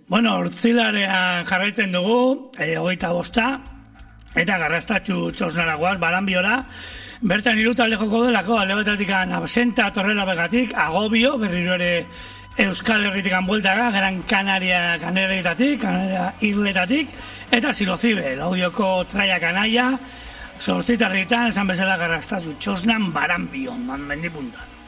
Bueno, Hortzilarean jarraitzen dugu, 25, eta Garrastatxu Txosnaragoaz, Baranbiora. Bertan 3 talde joko delako, alde batetik Absenta Torrela Begatik, Agobio, berriro ere Euskal Herritikan bueltaga, Gran Canaria Kanarietatik, Kanaria Irletatik, eta Silocibe, Laudioko Traia Kanaia, 8 tarditan, esan bezala Garrastatxu Txosnan Baranbion, mendipuntan.